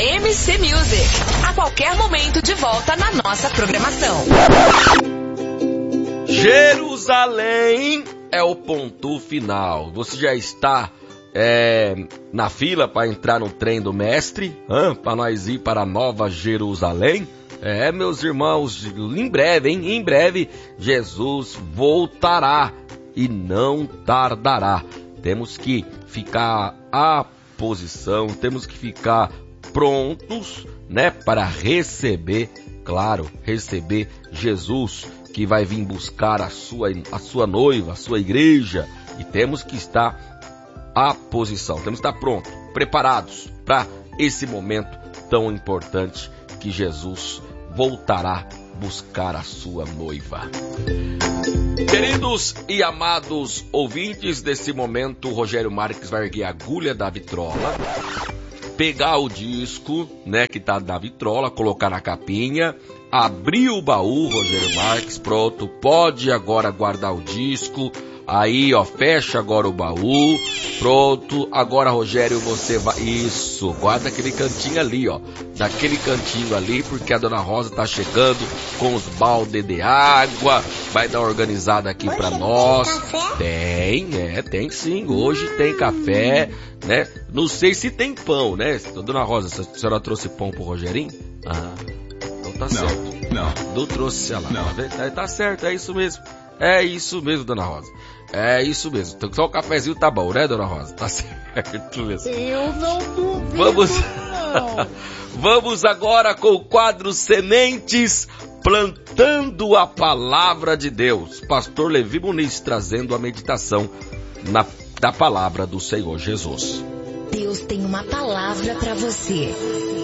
MC Music. A qualquer momento de volta na nossa programação. Jerusalém é o ponto final. Você já está na fila para entrar no trem do mestre? Para nós ir para Nova Jerusalém? Meus irmãos, em breve, hein? Em breve, Jesus voltará e não tardará. Temos que ficar à posição, temos que ficar prontos, né? Para receber, claro, receber Jesus, que vai vir buscar a sua noiva, a sua igreja. E temos que estar à posição, temos que estar prontos, preparados para esse momento tão importante que Jesus voltará buscar a sua noiva. Queridos e amados ouvintes, desse momento o Rogério Marques vai erguer a agulha da vitrola, pegar o disco, né, que tá na vitrola, colocar na capinha, abrir o baú, Rogério Marques, pronto, pode agora guardar o disco. Aí, ó, fecha agora o baú, pronto, agora, Rogério, você vai, isso, guarda aquele cantinho ali, ó, daquele cantinho ali, porque a Dona Rosa tá chegando com os baldes de água, vai dar uma organizada aqui pra nós. Tem sim, hoje tem café, né, não sei se tem pão, né, Dona Rosa, a senhora trouxe pão pro Rogerinho? Então tá certo. Não trouxe, sei lá, tá certo, é isso mesmo, Dona Rosa. É isso mesmo. Só o cafezinho tá bom, né, Dona Rosa? Tá certo mesmo. Eu não duvido, não. Vamos agora com o quadro Sementes, plantando a palavra de Deus. Pastor Levi Muniz trazendo a meditação da palavra do Senhor Jesus. Deus tem uma palavra para você.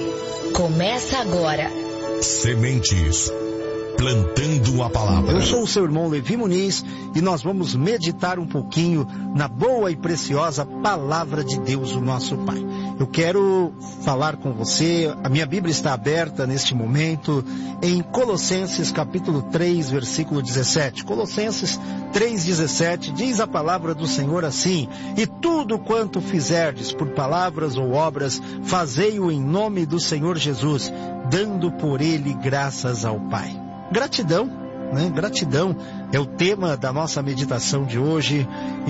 Começa agora. Sementes, plantando a palavra. Eu sou o seu irmão Levi Muniz e nós vamos meditar um pouquinho na boa e preciosa palavra de Deus, o nosso Pai. Eu quero falar com você, a minha Bíblia está aberta neste momento em Colossenses capítulo 3, versículo 17. Colossenses 3,17 diz a palavra do Senhor assim: e tudo quanto fizerdes por palavras ou obras, fazei-o em nome do Senhor Jesus, dando por ele graças ao Pai. Gratidão, né? Gratidão é o tema da nossa meditação de hoje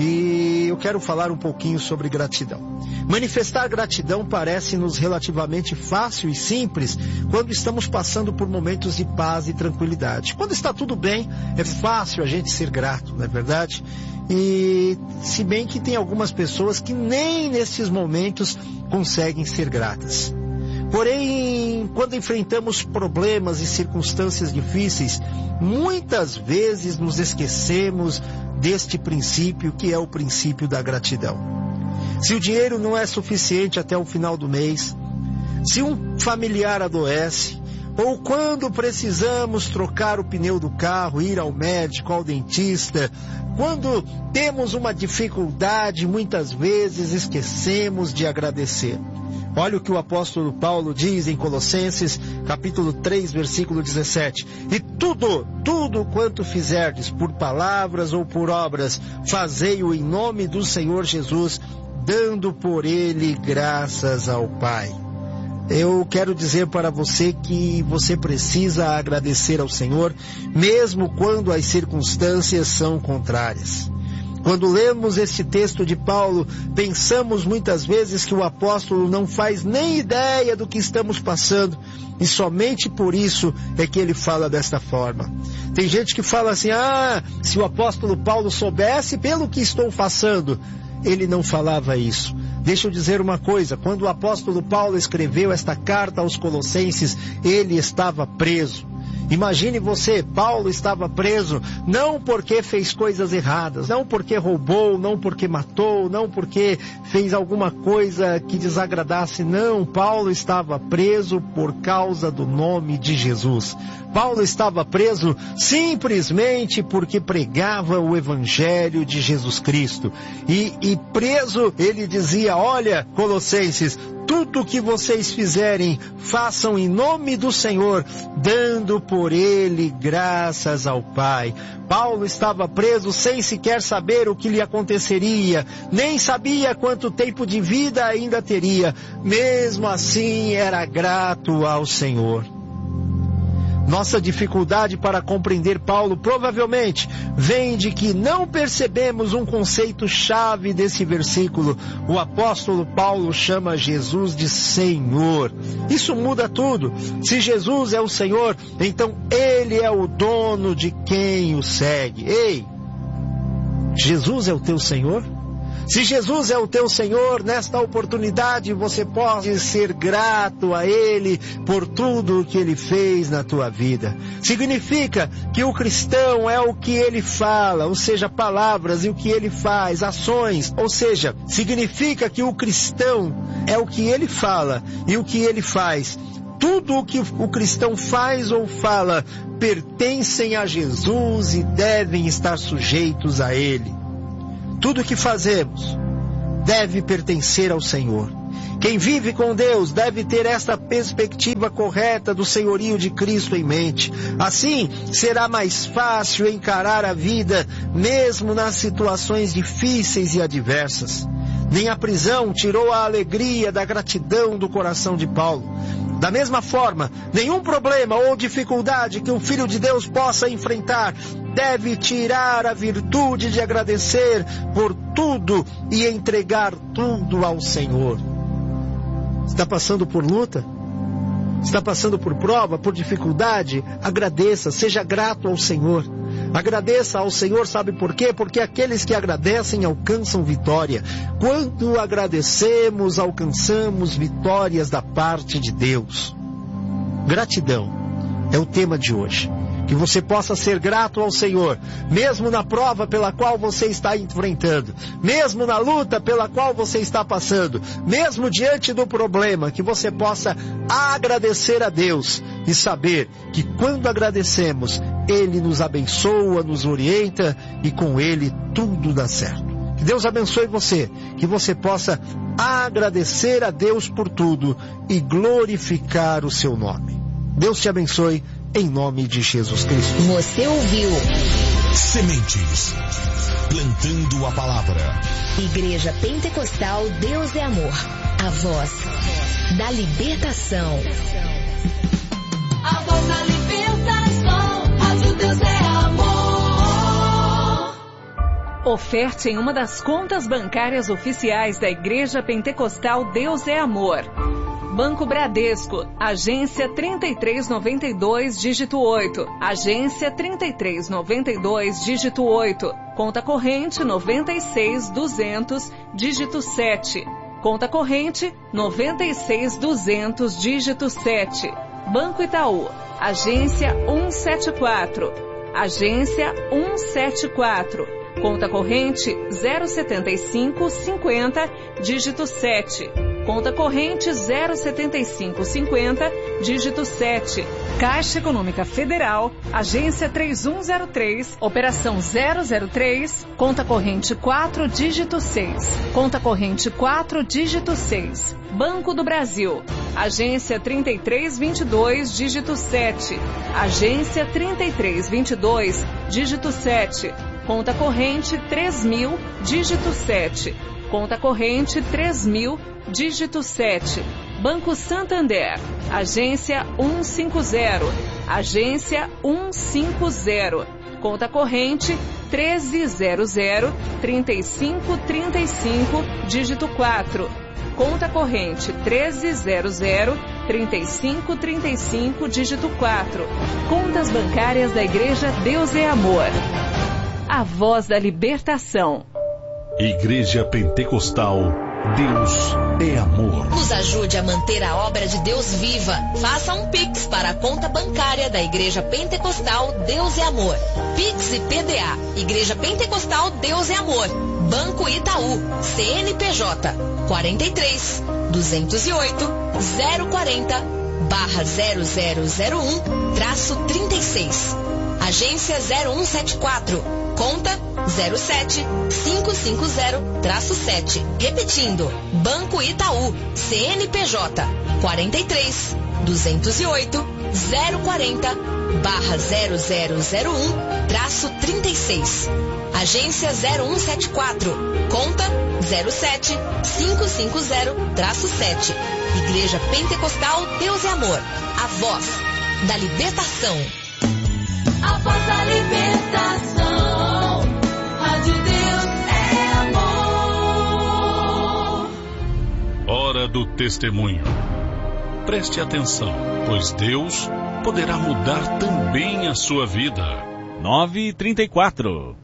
e eu quero falar um pouquinho sobre gratidão. Manifestar gratidão parece-nos relativamente fácil e simples quando estamos passando por momentos de paz e tranquilidade. Quando está tudo bem, é fácil a gente ser grato, não é verdade? E se bem que tem algumas pessoas que nem nesses momentos conseguem ser gratas. Porém, quando enfrentamos problemas e circunstâncias difíceis, muitas vezes nos esquecemos deste princípio, que é o princípio da gratidão. Se o dinheiro não é suficiente até o final do mês, se um familiar adoece, ou quando precisamos trocar o pneu do carro, ir ao médico, ao dentista, quando temos uma dificuldade, muitas vezes esquecemos de agradecer. Olha o que o apóstolo Paulo diz em Colossenses, capítulo 3, versículo 17. E tudo quanto fizerdes, por palavras ou por obras, fazei-o em nome do Senhor Jesus, dando por ele graças ao Pai. Eu quero dizer para você que você precisa agradecer ao Senhor, mesmo quando as circunstâncias são contrárias. Quando lemos este texto de Paulo, pensamos muitas vezes que o apóstolo não faz nem ideia do que estamos passando, e somente por isso é que ele fala desta forma. Tem gente que fala assim: se o apóstolo Paulo soubesse pelo que estou passando, ele não falava isso. Deixa eu dizer uma coisa, quando o apóstolo Paulo escreveu esta carta aos Colossenses, ele estava preso. Imagine você, Paulo estava preso, não porque fez coisas erradas, não porque roubou, não porque matou, não porque fez alguma coisa que desagradasse, não. Paulo estava preso por causa do nome de Jesus. Paulo estava preso simplesmente porque pregava o Evangelho de Jesus Cristo. E preso, ele dizia: olha, Colossenses, tudo que vocês fizerem, façam em nome do Senhor, dando por por ele graças ao Pai. Paulo estava preso sem sequer saber o que lhe aconteceria, nem sabia quanto tempo de vida ainda teria. Mesmo assim, era grato ao Senhor. Nossa dificuldade para compreender Paulo provavelmente vem de que não percebemos um conceito-chave desse versículo. O apóstolo Paulo chama Jesus de Senhor. Isso muda tudo. Se Jesus é o Senhor, então Ele é o dono de quem o segue. Ei, Jesus é o teu Senhor? Se Jesus é o teu Senhor, nesta oportunidade você pode ser grato a Ele por tudo o que Ele fez na tua vida. Significa que o cristão é o que Ele fala, ou seja, palavras, e o que Ele faz, ações. Ou seja, significa que o cristão é o que Ele fala e o que Ele faz. Tudo o que o cristão faz ou fala pertencem a Jesus e devem estar sujeitos a Ele. Tudo o que fazemos deve pertencer ao Senhor. Quem vive com Deus deve ter esta perspectiva correta do senhorio de Cristo em mente. Assim, será mais fácil encarar a vida, mesmo nas situações difíceis e adversas. Nem a prisão tirou a alegria da gratidão do coração de Paulo. Da mesma forma, nenhum problema ou dificuldade que um filho de Deus possa enfrentar deve tirar a virtude de agradecer por tudo e entregar tudo ao Senhor. Está passando por luta? Está passando por prova, por dificuldade? Agradeça, seja grato ao Senhor. Agradeça ao Senhor, sabe por quê? Porque aqueles que agradecem alcançam vitória. Quando agradecemos, alcançamos vitórias da parte de Deus. Gratidão é o tema de hoje. Que você possa ser grato ao Senhor, mesmo na prova pela qual você está enfrentando, mesmo na luta pela qual você está passando, mesmo diante do problema, que você possa agradecer a Deus e saber que quando agradecemos, Ele nos abençoa, nos orienta e com Ele tudo dá certo. Que Deus abençoe você, que você possa agradecer a Deus por tudo e glorificar o seu nome. Deus te abençoe. Em nome de Jesus Cristo. Você ouviu Sementes, plantando a palavra. Igreja Pentecostal Deus é Amor. A voz da libertação. A voz da libertação. Rádio Deus é Amor. Oferte em uma das contas bancárias oficiais da Igreja Pentecostal Deus é Amor. Banco Bradesco, agência 3392, dígito 8. Agência 3392, dígito 8. Conta corrente 96200, dígito 7. Conta corrente 96200, dígito 7. Banco Itaú, agência 174. Agência 174. Conta corrente 07550, dígito 7. Conta corrente 07550, dígito 7. Caixa Econômica Federal, agência 3103, operação 003, conta corrente 4, dígito 6. Conta corrente 4, dígito 6. Banco do Brasil, agência 3322, dígito 7. Agência 3322, dígito 7. Conta corrente 3000, dígito 7. Conta corrente 3000, dígito 7. Banco Santander, agência 150. Agência 150. Conta corrente 1300, 3535, dígito 4. Conta corrente 1300, 3535, dígito 4. Contas bancárias da Igreja Deus é Amor. A voz da libertação. Igreja Pentecostal Deus é Amor. Nos ajude a manter a obra de Deus viva. Faça um Pix para a conta bancária da Igreja Pentecostal Deus é Amor. Pix e PDA. Igreja Pentecostal Deus é Amor. Banco Itaú. CNPJ 43 208 040 /0001-36. Agência 0174. Conta 07550-7. Repetindo, Banco Itaú, CNPJ 43 208 040/0001-36. Agência 0174. Conta 07550-7. Igreja Pentecostal Deus e Amor. A voz da libertação. A voz da libertação. Rádio Deus é amor. Hora do testemunho. Preste atenção, pois Deus poderá mudar também a sua vida. 9h34.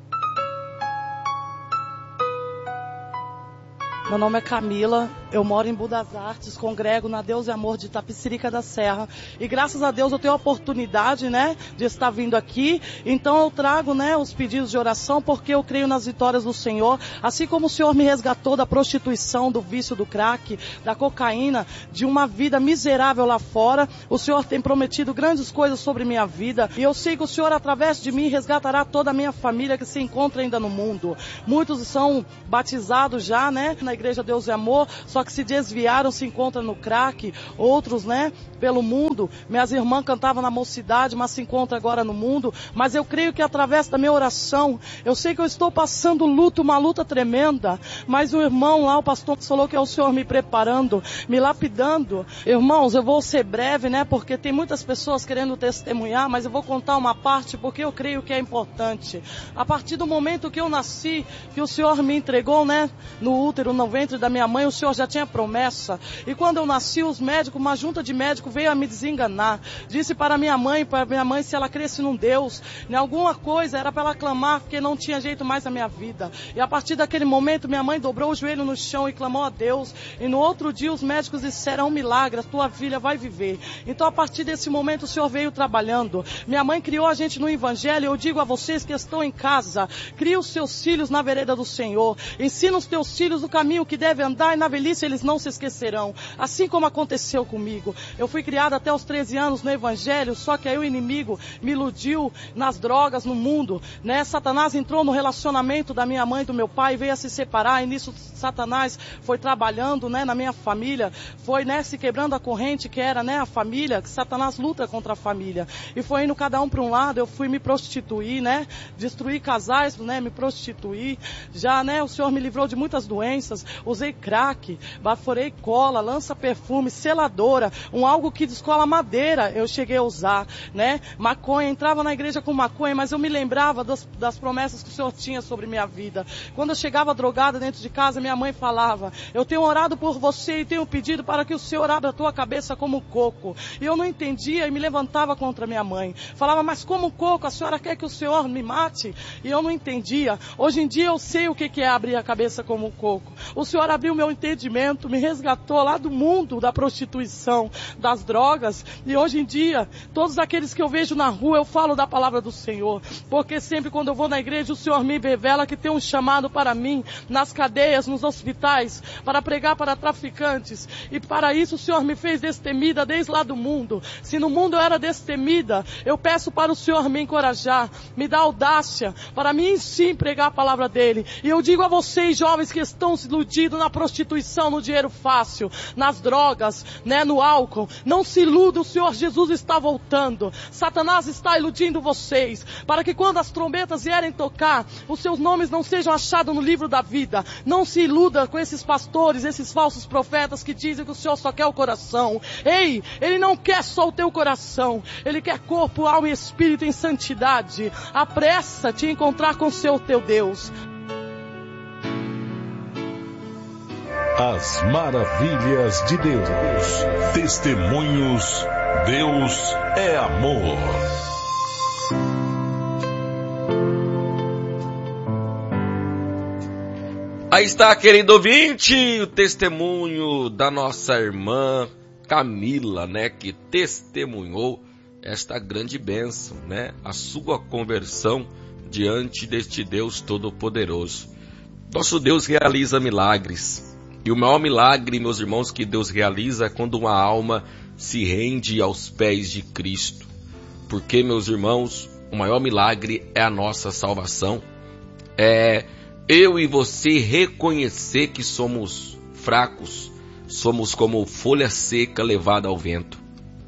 Meu nome é Camila, eu moro em Budas Artes, congrego na Deus e Amor de Itapecerica da Serra. E graças a Deus eu tenho a oportunidade, de estar vindo aqui. Então eu trago, os pedidos de oração, porque eu creio nas vitórias do Senhor. Assim como o Senhor me resgatou da prostituição, do vício do crack, da cocaína, de uma vida miserável lá fora, o Senhor tem prometido grandes coisas sobre minha vida. E eu sei que o Senhor, através de mim, resgatará toda a minha família que se encontra ainda no mundo. Muitos são batizados já, na Igreja Deus e Amor, só que se desviaram, se encontram no crack, outros, pelo mundo. Minhas irmãs cantavam na mocidade, mas se encontram agora no mundo. Mas eu creio que através da minha oração, eu sei que eu estou passando luto, uma luta tremenda, mas o irmão lá, o pastor, falou que é o Senhor me preparando, me lapidando. Irmãos, eu vou ser breve, porque tem muitas pessoas querendo testemunhar, mas eu vou contar uma parte, porque eu creio que é importante. A partir do momento que eu nasci, que o Senhor me entregou, no útero, no ventre da minha mãe, o Senhor já tinha promessa. E quando eu nasci, os médicos, uma junta de médicos veio a me desenganar. Disse para minha mãe, se ela cresce num Deus, em alguma coisa, era para ela clamar, porque não tinha jeito mais na minha vida. E a partir daquele momento, minha mãe dobrou o joelho no chão e clamou a Deus. E no outro dia, os médicos disseram: é um milagre, a tua filha vai viver. Então, a partir desse momento, o Senhor veio trabalhando. Minha mãe criou a gente no Evangelho. Eu digo a vocês que estão em casa, cria os seus filhos na vereda do Senhor. Ensina os teus filhos o caminho que deve andar, e na velhice eles não se esquecerão. Assim como aconteceu comigo. Eu fui criada até os 13 anos no Evangelho, só que aí o inimigo me iludiu nas drogas, no mundo. Satanás entrou no relacionamento da minha mãe e do meu pai, veio a se separar, e nisso Satanás foi trabalhando, na minha família, foi, se quebrando a corrente que era, a família, que Satanás luta contra a família. E foi indo cada um para um lado, eu fui me prostituir, destruir casais, me prostituir. Já, o Senhor me livrou de muitas doenças. Usei crack, baforei cola, lança-perfume, seladora, algo que descola madeira, eu cheguei a usar, maconha, entrava na igreja com maconha, mas eu me lembrava das promessas que o Senhor tinha sobre minha vida. Quando eu chegava drogada dentro de casa, minha mãe falava: eu tenho orado por você e tenho pedido para que o Senhor abra a tua cabeça como coco. E eu não entendia e me levantava contra minha mãe. Falava: mas como coco? A senhora quer que o Senhor me mate? E eu não entendia. Hoje em dia eu sei o que é abrir a cabeça como coco. O Senhor abriu meu entendimento, me resgatou lá do mundo da prostituição, das drogas. E hoje em dia, todos aqueles que eu vejo na rua, eu falo da palavra do Senhor. Porque sempre quando eu vou na igreja, o Senhor me revela que tem um chamado para mim, nas cadeias, nos hospitais, para pregar para traficantes. E para isso o Senhor me fez destemida desde lá do mundo. Se no mundo eu era destemida, eu peço para o Senhor me encorajar, me dar audácia, para mim sim pregar a palavra dele. E eu digo a vocês, jovens que estão se iludidos na prostituição, no dinheiro fácil, nas drogas, no álcool, não se iludam, o Senhor Jesus está voltando. Satanás está iludindo vocês, para que quando as trombetas vierem tocar, os seus nomes não sejam achados no livro da vida. Não se iluda com esses pastores, esses falsos profetas que dizem que o Senhor só quer o coração. Ei, Ele não quer só o teu coração, Ele quer corpo, alma e espírito em santidade. Apressa-te a encontrar com o teu Deus. As maravilhas de Deus. Testemunhos. Deus é amor. Aí está, querido ouvinte, o testemunho da nossa irmã Camila, que testemunhou esta grande bênção, a sua conversão diante deste Deus Todo-Poderoso. Nosso Deus realiza milagres. E o maior milagre, meus irmãos, que Deus realiza é quando uma alma se rende aos pés de Cristo. Porque, meus irmãos, o maior milagre é a nossa salvação. É eu e você reconhecer que somos fracos, somos como folha seca levada ao vento.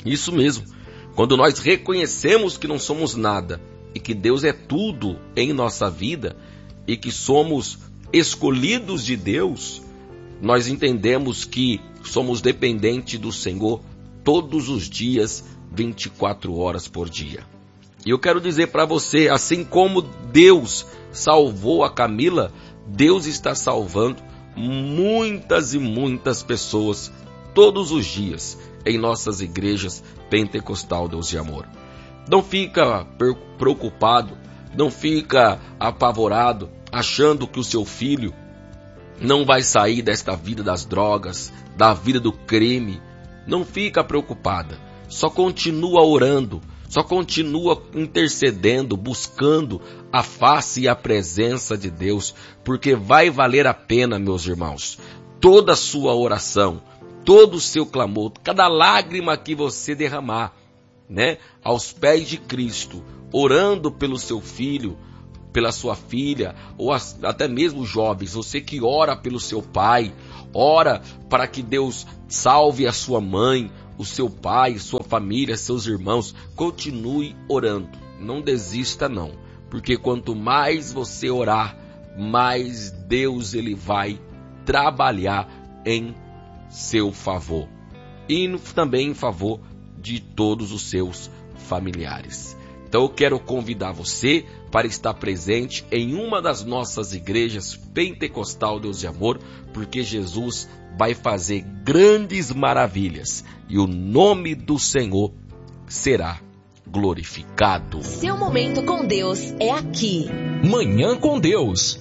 Isso mesmo. Quando nós reconhecemos que não somos nada e que Deus é tudo em nossa vida e que somos escolhidos de Deus, nós entendemos que somos dependentes do Senhor todos os dias, 24 horas por dia. E eu quero dizer para você, assim como Deus salvou a Camila, Deus está salvando muitas e muitas pessoas todos os dias em nossas igrejas Pentecostal Deus e Amor. Não fica preocupado, não fica apavorado, achando que o seu filho não vai sair desta vida das drogas, da vida do crime. Não fica preocupada, só continua orando, só continua intercedendo, buscando a face e a presença de Deus, porque vai valer a pena, meus irmãos, toda a sua oração, todo o seu clamor, cada lágrima que você derramar, né, aos pés de Cristo, orando pelo seu filho, pela sua filha, ou até mesmo jovens, você que ora pelo seu pai, ora para que Deus salve a sua mãe, o seu pai, sua família, seus irmãos, continue orando, não desista não, porque quanto mais você orar, mais Deus ele vai trabalhar em seu favor e também em favor de todos os seus familiares. Então eu quero convidar você para estar presente em uma das nossas igrejas Pentecostal Deus de Amor, porque Jesus vai fazer grandes maravilhas e o nome do Senhor será glorificado. Seu momento com Deus é aqui. Manhã com Deus.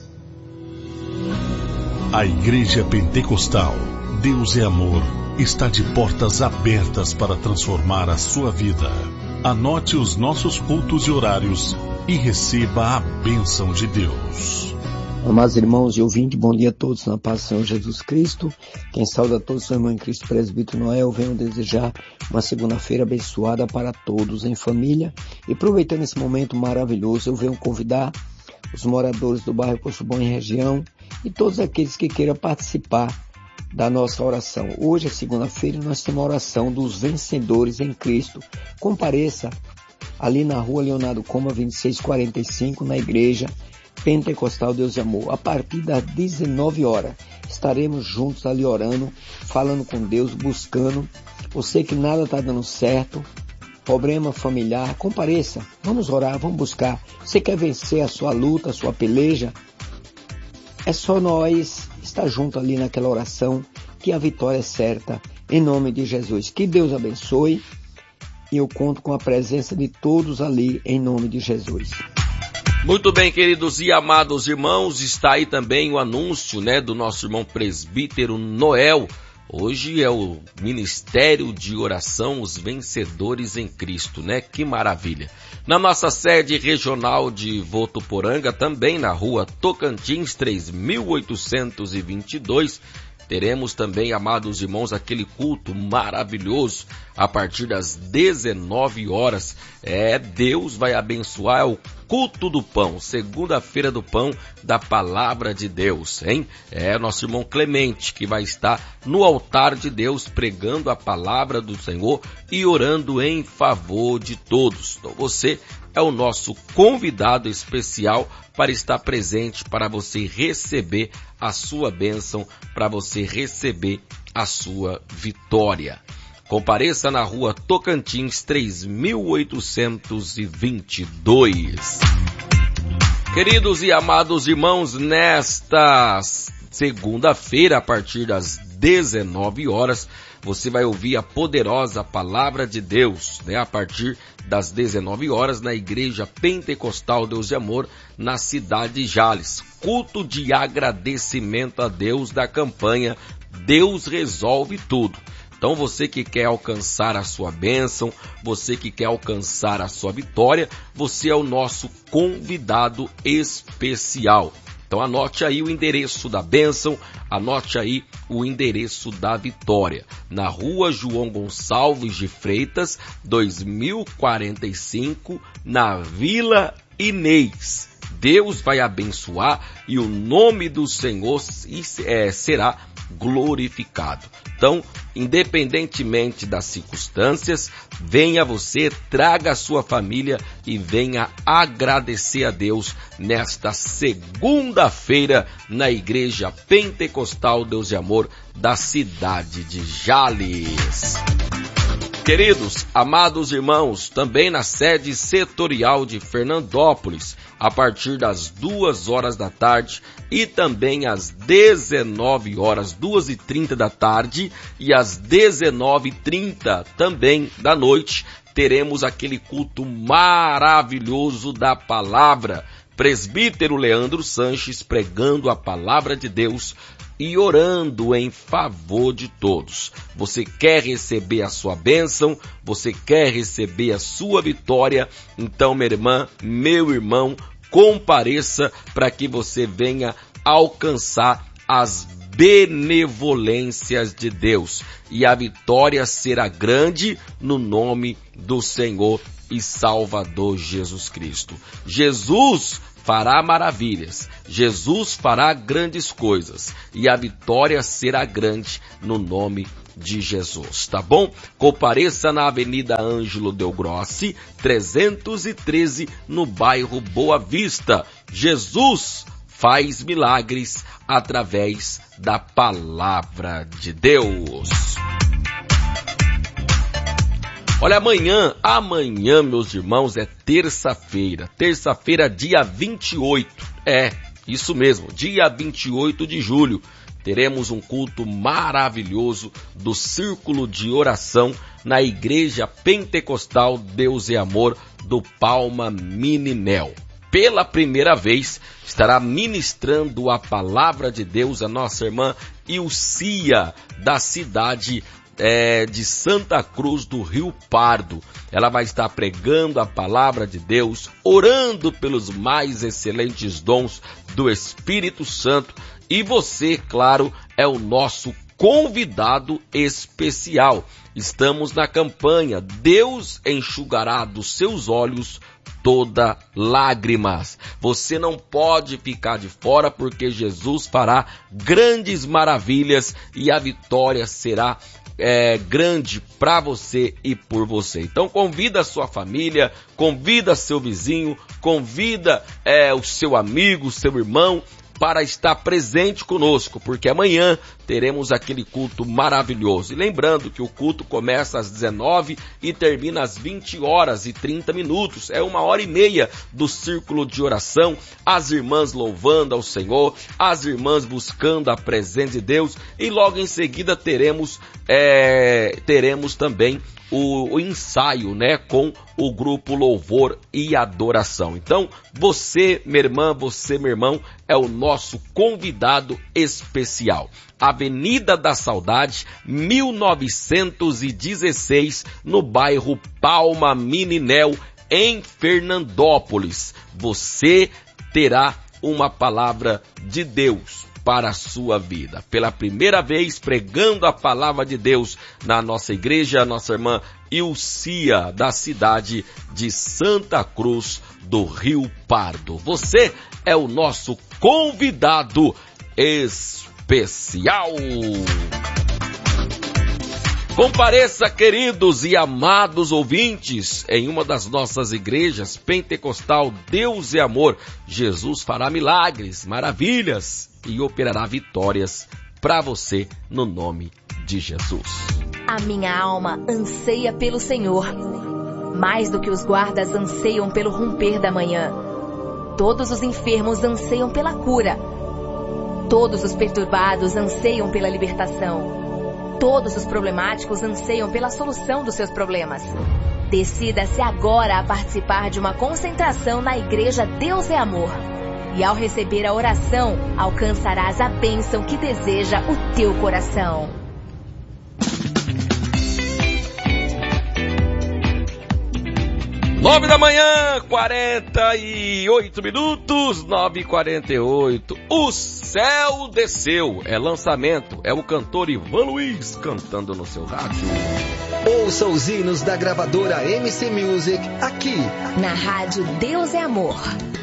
A Igreja Pentecostal Deus é Amor está de portas abertas para transformar a sua vida. Anote os nossos cultos e horários e receba a bênção de Deus. Amados irmãos e ouvintes, bom dia a todos na paz do Senhor Jesus Cristo. Quem sauda a todos, seu irmão em Cristo, presbítero Noel, venho desejar uma segunda-feira abençoada para todos em família. E aproveitando esse momento maravilhoso, eu venho convidar os moradores do bairro Poço Bom e região e todos aqueles que queiram participar da nossa oração. Hoje é segunda-feira, nós temos a oração dos vencedores em Cristo. Compareça ali na rua Leonardo Coma, 2645, na igreja Pentecostal Deus de Amor. A partir das 19 horas, estaremos juntos ali orando, falando com Deus, buscando. Você que nada está dando certo, problema familiar, compareça. Vamos orar, vamos buscar. Você quer vencer a sua luta, a sua peleja? É só nós estar junto ali naquela oração que a vitória é certa, em nome de Jesus. Que Deus abençoe e eu conto com a presença de todos ali, em nome de Jesus. Muito bem, queridos e amados irmãos, está aí também o anúncio, né, do nosso irmão presbítero Noel. Hoje é o Ministério de Oração, os Vencedores em Cristo, né? Que maravilha! Na nossa sede regional de Votuporanga, também na rua Tocantins 3822, teremos também, amados irmãos, aquele culto maravilhoso a partir das 19 horas. Deus vai abençoar, é o culto do pão, segunda-feira do pão da palavra de Deus, hein? É nosso irmão Clemente que vai estar no altar de Deus pregando a palavra do Senhor e orando em favor de todos. Então você é o nosso convidado especial para estar presente, para você receber a sua bênção, para você receber a sua vitória. Compareça na rua Tocantins 3822. Queridos e amados irmãos, nesta segunda-feira, a partir das 19 horas, você vai ouvir a poderosa palavra de Deus, né? A partir das 19 horas, na Igreja Pentecostal Deus de Amor, na cidade de Jales. Culto de agradecimento a Deus da campanha Deus Resolve Tudo. Então você que quer alcançar a sua bênção, você que quer alcançar a sua vitória, você é o nosso convidado especial. Então anote aí o endereço da bênção, anote aí o endereço da vitória. Na rua João Gonçalves de Freitas, 2045, na Vila Inês. Deus vai abençoar e o nome do Senhor será glorificado. Então, independentemente das circunstâncias, venha você, traga a sua família e venha agradecer a Deus nesta segunda-feira na Igreja Pentecostal Deus e Amor da cidade de Jales. Queridos, amados irmãos, também na sede setorial de Fernandópolis, a partir das 2 horas da tarde e também às 19 horas, 2h30 da tarde e às 19h30 também da noite, teremos aquele culto maravilhoso da palavra. Presbítero Leandro Sanches pregando a palavra de Deus e orando em favor de todos. Você quer receber a sua bênção? Você quer receber a sua vitória? Então, minha irmã, meu irmão, compareça para que você venha alcançar as benevolências de Deus. E a vitória será grande no nome do Senhor e Salvador Jesus Cristo. Jesus fará maravilhas, Jesus fará grandes coisas e a vitória será grande no nome de Jesus, tá bom? Compareça na Avenida Ângelo Del Grossi, 313, no bairro Boa Vista. Jesus faz milagres através da palavra de Deus. Olha, amanhã, meus irmãos, é terça-feira, dia 28, isso mesmo, dia 28 de julho, teremos um culto maravilhoso do Círculo de Oração na Igreja Pentecostal Deus e Amor do Palma Mininel. Pela primeira vez, estará ministrando a palavra de Deus a nossa irmã Ilcia, da cidade de Santa Cruz do Rio Pardo. Ela vai estar pregando a palavra de Deus, orando pelos mais excelentes dons do Espírito Santo, e você, claro, é o nosso convidado especial. Estamos na campanha Deus enxugará dos seus olhos toda lágrimas. Você não pode ficar de fora, porque Jesus fará grandes maravilhas e a vitória será grande para você e por você. Então convida a sua família, convida seu vizinho, convida o seu amigo, seu irmão, para estar presente conosco, porque amanhã teremos aquele culto maravilhoso. E lembrando que o culto começa às 19 e termina às 20h30. É 1h30 do círculo de oração, as irmãs louvando ao Senhor, as irmãs buscando a presença de Deus, e logo em seguida teremos também o ensaio, com o grupo Louvor e Adoração. Então, você, minha irmã, você, meu irmão, é o nosso convidado especial. Avenida da Saudade, 1916, no bairro Palma Mininel, em Fernandópolis. Você terá uma palavra de Deus para a sua vida. Pela primeira vez pregando a palavra de Deus na nossa igreja, a nossa irmã Ilcia, da cidade de Santa Cruz do Rio Pardo. Você é o nosso convidado especial. Compareça, queridos e amados ouvintes, em uma das nossas igrejas pentecostal Deus e Amor. Jesus fará milagres, maravilhas e operará vitórias para você no nome de Jesus. A minha alma anseia pelo Senhor, mais do que os guardas anseiam pelo romper da manhã. Todos os enfermos anseiam pela cura. Todos os perturbados anseiam pela libertação. Todos os problemáticos anseiam pela solução dos seus problemas. Decida-se agora a participar de uma concentração na Igreja Deus é Amor. E ao receber a oração, alcançarás a bênção que deseja o teu coração. Nove da manhã, 48 minutos, 9h48. O céu desceu. É lançamento. É o cantor Ivan Luiz cantando no seu rádio. Ouça os hinos da gravadora MC Music aqui na Rádio Deus é Amor.